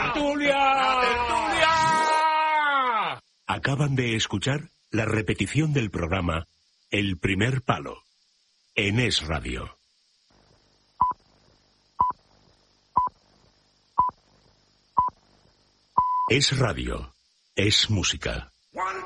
tertulia! ¡La tertulia! Acaban de escuchar la repetición del programa El Primer Palo en Es Radio. Es Radio, es música.